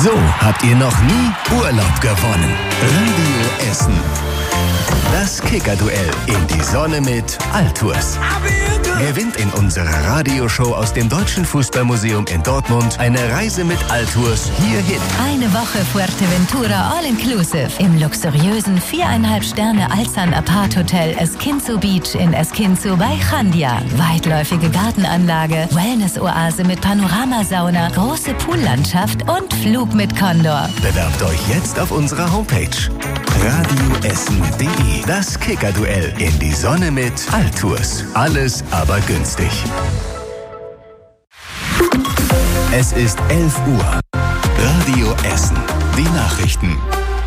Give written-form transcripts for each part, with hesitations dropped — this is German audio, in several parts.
So habt ihr noch nie Urlaub gewonnen. Radio Essen. Das Kicker-Duell in die Sonne mit Altours. Gewinnt in unserer Radioshow aus dem Deutschen Fußballmuseum in Dortmund eine Reise mit Altours hierhin. Eine Woche Fuerteventura All-Inclusive im luxuriösen 4,5 Sterne Alzan Apart Hotel Esquinzo Beach in Esquinzo bei Chandia. Weitläufige Gartenanlage, Wellness-Oase mit Panoramasauna, große Poollandschaft und Flug mit Condor. Bewerbt euch jetzt auf unserer Homepage radioessen.de. Das Kicker-Duell in die Sonne mit Altours. Alles aber günstig. Es ist 11 Uhr. Radio Essen. Die Nachrichten.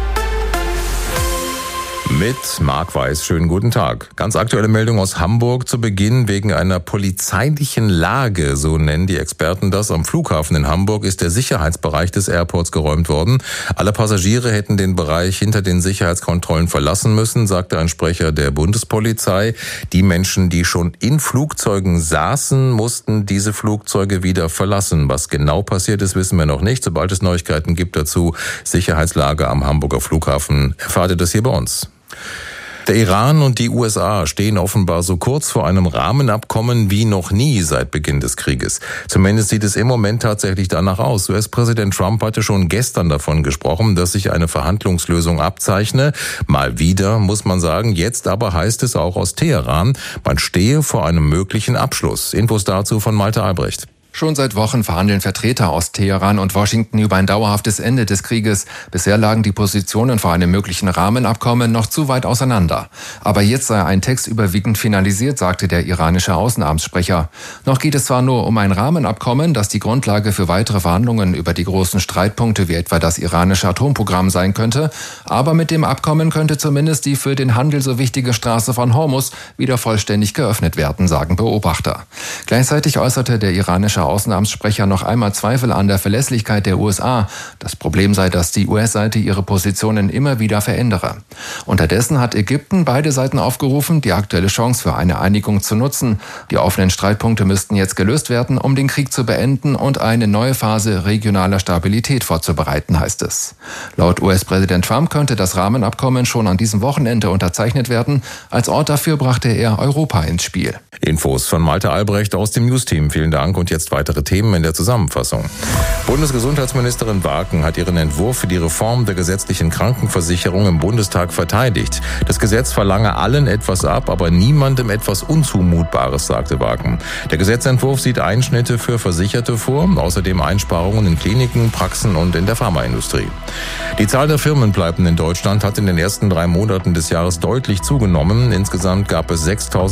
Mit Marc Weiß, schönen guten Tag. Ganz aktuelle Meldung aus Hamburg zu Beginn. Wegen einer polizeilichen Lage, so nennen die Experten das, am Flughafen in Hamburg ist der Sicherheitsbereich des Airports geräumt worden. Alle Passagiere hätten den Bereich hinter den Sicherheitskontrollen verlassen müssen, sagte ein Sprecher der Bundespolizei. Die Menschen, die schon in Flugzeugen saßen, mussten diese Flugzeuge wieder verlassen. Was genau passiert ist, wissen wir noch nicht. Sobald es Neuigkeiten gibt dazu, Sicherheitslage am Hamburger Flughafen, erfahrt ihr das hier bei uns. Der Iran und die USA stehen offenbar so kurz vor einem Rahmenabkommen wie noch nie seit Beginn des Krieges. Zumindest sieht es im Moment tatsächlich danach aus. US-Präsident Trump hatte schon gestern davon gesprochen, dass sich eine Verhandlungslösung abzeichne. Mal wieder, muss man sagen. Jetzt aber heißt es auch aus Teheran, man stehe vor einem möglichen Abschluss. Infos dazu von Malte Albrecht. Schon seit Wochen verhandeln Vertreter aus Teheran und Washington über ein dauerhaftes Ende des Krieges. Bisher lagen die Positionen vor einem möglichen Rahmenabkommen noch zu weit auseinander. Aber jetzt sei ein Text überwiegend finalisiert, sagte der iranische Außenamtssprecher. Noch geht es zwar nur um ein Rahmenabkommen, das die Grundlage für weitere Verhandlungen über die großen Streitpunkte wie etwa das iranische Atomprogramm sein könnte, aber mit dem Abkommen könnte zumindest die für den Handel so wichtige Straße von Hormuz wieder vollständig geöffnet werden, sagen Beobachter. Gleichzeitig äußerte der iranische Außenamtssprecher noch einmal Zweifel an der Verlässlichkeit der USA. Das Problem sei, dass die US-Seite ihre Positionen immer wieder verändere. Unterdessen hat Ägypten beide Seiten aufgerufen, die aktuelle Chance für eine Einigung zu nutzen. Die offenen Streitpunkte müssten jetzt gelöst werden, um den Krieg zu beenden und eine neue Phase regionaler Stabilität vorzubereiten, heißt es. Laut US-Präsident Trump könnte das Rahmenabkommen schon an diesem Wochenende unterzeichnet werden. Als Ort dafür brachte er Europa ins Spiel. Infos von Malte Albrecht aus dem News-Team. Vielen Dank und jetzt weitere Themen in der Zusammenfassung. Bundesgesundheitsministerin Waken hat ihren Entwurf für die Reform der gesetzlichen Krankenversicherung im Bundestag verteidigt. Das Gesetz verlange allen etwas ab, aber niemandem etwas Unzumutbares, sagte Waken. Der Gesetzentwurf sieht Einschnitte für Versicherte vor, außerdem Einsparungen in Kliniken, Praxen und in der Pharmaindustrie. Die Zahl der Firmenpleiten in Deutschland hat in den ersten 3 Monaten des Jahres deutlich zugenommen. Insgesamt gab es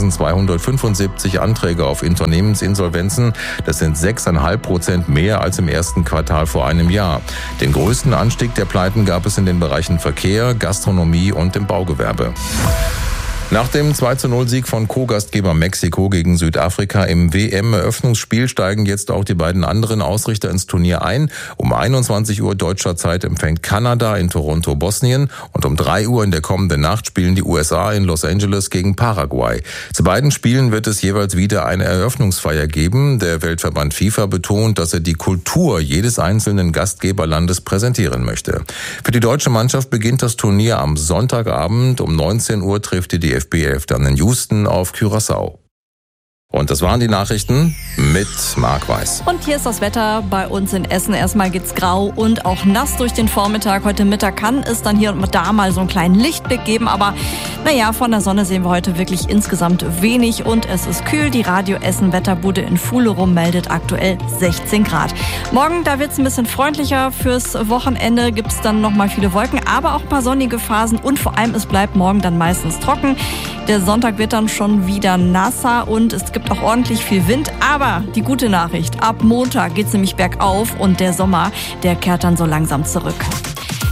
6.275 Anträge auf Unternehmensinsolvenzen. Das sind 6,5% mehr als im ersten Quartal vor einem Jahr. Den größten Anstieg der Pleiten gab es in den Bereichen Verkehr, Gastronomie und im Baugewerbe. Nach dem 2:0-Sieg von Co-Gastgeber Mexiko gegen Südafrika im WM-Eröffnungsspiel steigen jetzt auch die beiden anderen Ausrichter ins Turnier ein. Um 21 Uhr deutscher Zeit empfängt Kanada in Toronto Bosnien und um 3 Uhr in der kommenden Nacht spielen die USA in Los Angeles gegen Paraguay. Zu beiden Spielen wird es jeweils wieder eine Eröffnungsfeier geben. Der Weltverband FIFA betont, dass er die Kultur jedes einzelnen Gastgeberlandes präsentieren möchte. Für die deutsche Mannschaft beginnt das Turnier am Sonntagabend. Um 19 Uhr trifft die DFB 11 dann in Houston auf Curaçao. Und das waren die Nachrichten mit Marc Weiß. Und hier ist das Wetter bei uns in Essen. Erstmal geht's grau und auch nass durch den Vormittag. Heute Mittag kann es dann hier und da mal so einen kleinen Lichtblick geben. Aber von der Sonne sehen wir heute wirklich insgesamt wenig. Und es ist kühl. Die Radio Essen Wetterbude in Fuhlerum meldet aktuell 16 Grad. Morgen, da wird's ein bisschen freundlicher. Fürs Wochenende gibt's dann nochmal viele Wolken, aber auch ein paar sonnige Phasen. Und vor allem, es bleibt morgen dann meistens trocken. Der Sonntag wird dann schon wieder nasser und es gibt auch ordentlich viel Wind. Aber die gute Nachricht, ab Montag geht's nämlich bergauf und der Sommer, der kehrt dann so langsam zurück.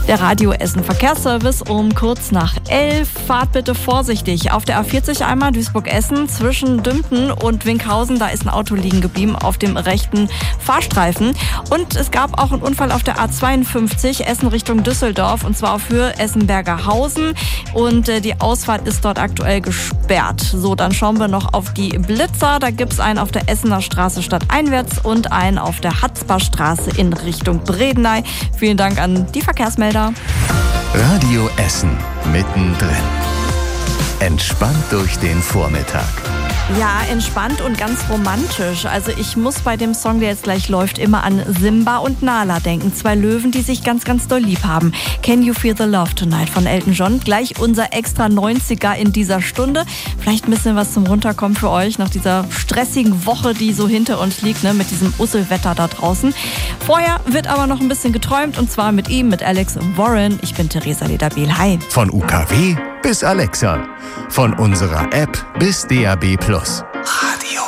Der Radio Essen Verkehrsservice um kurz nach 11. Fahrt bitte vorsichtig. Auf der A40 einmal Duisburg-Essen zwischen Dümpten und Winkhausen. Da ist ein Auto liegen geblieben auf dem rechten Fahrstreifen. Und es gab auch einen Unfall auf der A52 Essen Richtung Düsseldorf. Und zwar auf Höhe Essen-Bergerhausen. Und die Ausfahrt ist dort aktuell gesperrt. So, dann schauen wir noch auf die Blitzer. Da gibt es einen auf der Essener Straße stadteinwärts und einen auf der Hatzbarstraße in Richtung Bredeney. Vielen Dank an die Verkehrsmelder. Radio Essen mittendrin. Entspannt durch den Vormittag. Ja, entspannt und ganz romantisch. Also ich muss bei dem Song, der jetzt gleich läuft, immer an Simba und Nala denken. 2 Löwen, die sich ganz, ganz doll lieb haben. Can You Feel the Love Tonight von Elton John. Gleich unser extra 90er in dieser Stunde. Vielleicht ein bisschen was zum Runterkommen für euch nach dieser stressigen Woche, die so hinter uns liegt, ne, mit diesem Usselwetter da draußen. Vorher wird aber noch ein bisschen geträumt und zwar mit ihm, mit Alex Warren. Ich bin Theresa Lederbiel. Hi. Von UKW bis Alexa. Von unserer App bis DAB+.